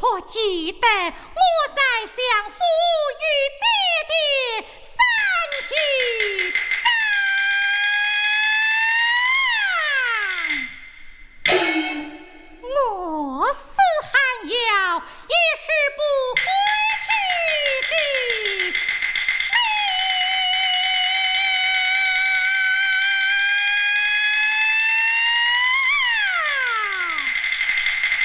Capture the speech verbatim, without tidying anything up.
可记得我在相府与爹爹